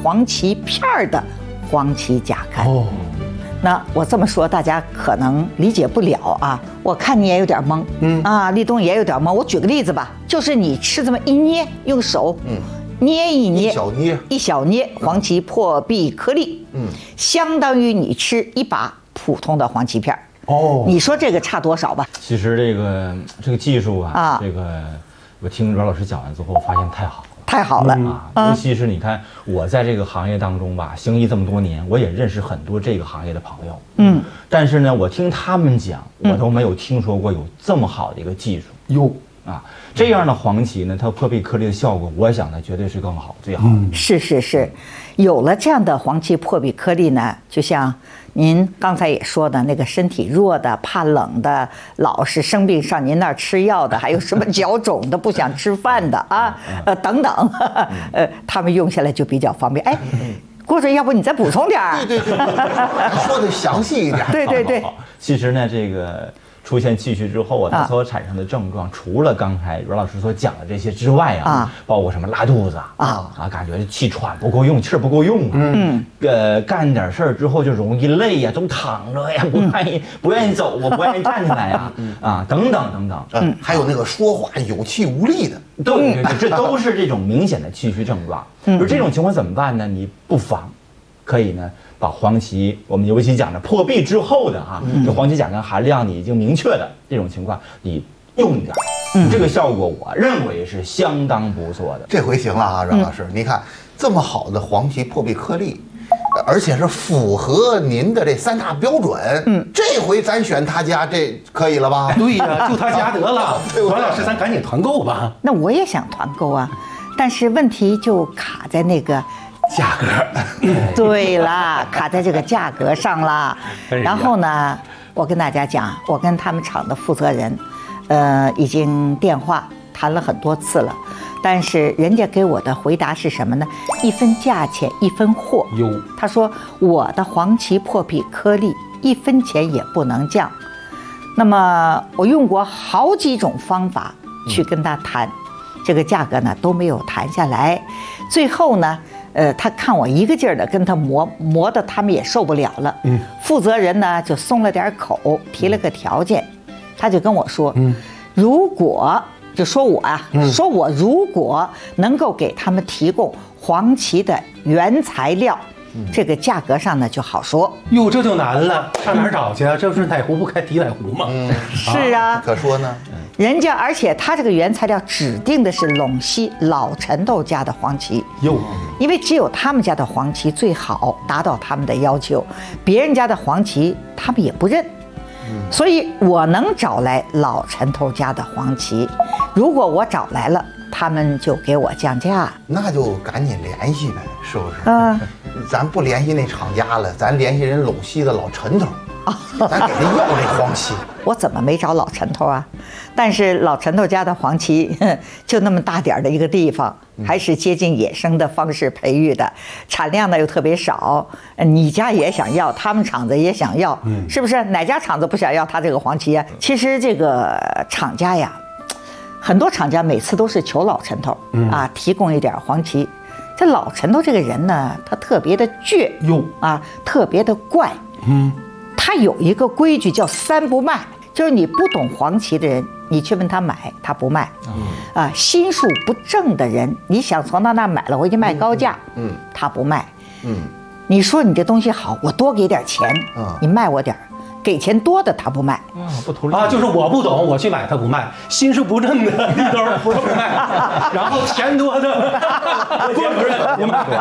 黄芪片的黄芪甲酐。哦，那我这么说大家可能理解不了啊，我看你也有点懵，立冬也有点懵。我举个例子吧，就是你吃这么一捏，用手，捏一捏，一小捏黄芪破壁颗粒，相当于你吃一把普通的黄芪片。哦，你说这个差多少吧？ 其实这个技术啊，这个我听阮老师讲完之后，发现太好了。 太好了啊！尤其是你看，我在这个行业当中吧，行医这么多年，我也认识很多这个行业的朋友。但是呢，我听他们讲，我都没有听说过有这么好的一个技术。这样的黄芪呢，它破壁颗粒的效果，我想呢，绝对是更好，最好。 是，有了这样的黄芪破壁颗粒呢，就像您刚才也说的那个身体弱的、怕冷的、老是生病上您那儿吃药的，还有什么脚肿的、不想吃饭的啊，等等，他们用下来就比较方便。哎，郭主任，要不你再补充点儿？ 对，说的详细一点。 对。 其实呢，这个出现气虚之后啊，它所产生的症状，除了刚才阮老师所讲的这些之外啊，包括什么拉肚子感觉气喘不够用，气儿不够用干点事儿之后就容易累呀，总躺着呀，不愿意走，我不愿意站起来呀，等等， 还有那个说话有气无力的， 对，这都是这种明显的气虚症状。而这种情况怎么办呢？你不妨可以呢，把黄芪，我们尤其讲的破壁之后的这黄芪甲酐含量你已经明确的这种情况，你用一点，这个效果我认为是相当不错的。 这回行了啊，阮老师，你看这么好的黄芪破壁颗粒，而且是符合您的这3大标准，这回咱选他家这可以了吧？ 对呀，就他家得了。阮老师，咱赶紧团购吧。 那我也想团购啊，但是问题就卡在那个价格。 对啦，卡在这个价格上了。然后呢，我跟大家讲，我跟他们厂的负责人，已经电话谈了很多次了，但是人家给我的回答是什么呢？一分价钱一分货。他说我的黄芪破壁颗粒1分钱也不能降。那么我用过好几种方法去跟他谈，这个价格呢都没有谈下来。最后呢，他看我一个劲儿的跟他磨的他们也受不了了。负责人呢就松了点口，提了个条件，他就跟我说，如果就说我啊，说我如果能够给他们提供黄芪的原材料，这个价格上呢就好说。 哟，这就难了，上哪儿找去啊？这不是哪壶不开提哪壶吗？ 是啊， 可说呢。 人家而且他这个原材料指定的是陇西老陈头家的黄芪，因为只有他们家的黄芪最好，达到他们的要求，别人家的黄芪他们也不认。所以我能找来老陈头家的黄芪，如果我找来了，他们就给我降价。 那就赶紧联系呗，是不是？咱不联系那厂家了，咱联系人陇西的老陈头，咱给他要这黄芪。 我怎么没找老陈头啊？但是老陈头家的黄芪就那么大点的一个地方，还是接近野生的方式培育的，产量呢又特别少。你家也想要，他们厂子也想要，是不是？哪家厂子不想要他这个黄芪啊？其实这个厂家呀，很多厂家每次都是求老陈头提供一点黄芪。这老陈头这个人呢，他特别的倔特别的怪。他有一个规矩叫3不卖，就是你不懂黄芪的人，你去问他买，他不卖。心术不正的人，你想从他那买了，我给你卖高价，他不卖。你说你这东西好，我多给点钱，你卖我点儿。给钱多的他不卖不图利就是我不懂，我去买他不卖，心术不正的绿豆不卖，然后钱多的郭主任不卖。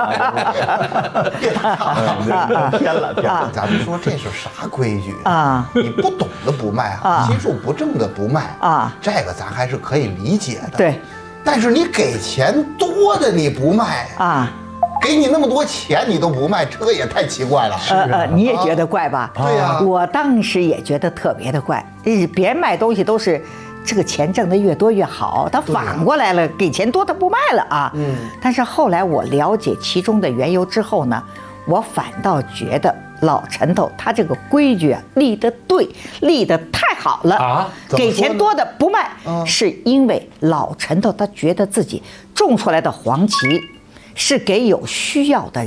偏了。 咱们说这是啥规矩你不懂的不卖心术不正的不卖这个咱还是可以理解的。 对， 但是你给钱多的你不卖给你那么多钱你都不卖，这个也太奇怪了。 你也觉得怪吧？ 对呀， 我当时也觉得特别的怪。别人卖东西都是这个钱挣得越多越好，他反过来了，给钱多他不卖了但是后来我了解其中的缘由之后呢，我反倒觉得老陈头他这个规矩立得对，立得太好了给钱多的不卖是因为老陈头他觉得自己种出来的黄芪是给有需要的人。